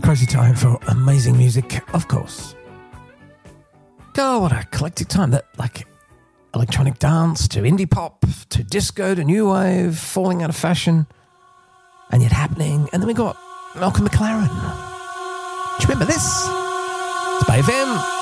crazy time for amazing music, of course. God, what a eclectic time. That, like, electronic dance to indie pop to disco to new wave, falling out of fashion, and yet happening. And then we got Malcolm McLaren. Do you remember this? It's Bay FM.